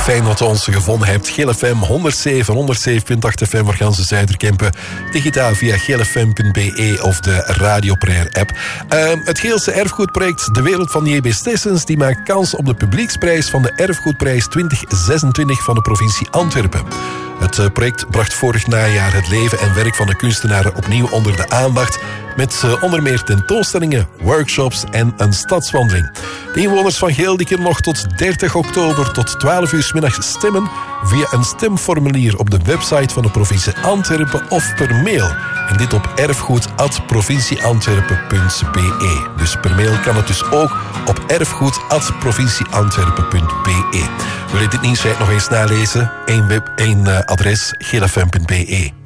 Fijn dat u ons gevonden hebt. Geel FM 107.8 FM voor ganse Zuiderkempen. Digitaal via geelfm.be of de Radio Prayer app. Het Geelse erfgoedproject De Wereld van J.B. Stessens die maakt kans op de publieksprijs van de Erfgoedprijs 2026 van de provincie Antwerpen. Het project bracht vorig najaar het leven en werk van de kunstenaar opnieuw onder de aandacht met onder meer tentoonstellingen, workshops en een stadswandeling. De inwoners van Geel die kunnen nog tot 30 oktober tot 12 uur 's middags stemmen via een stemformulier op de website van de provincie Antwerpen of per mail. En dit op erfgoed@provincieantwerpen.be. Dus per mail kan het dus ook op erfgoed@provincieantwerpen.be. Wil je dit nieuwsfeit nog eens nalezen? Eén adres, geelfm.be.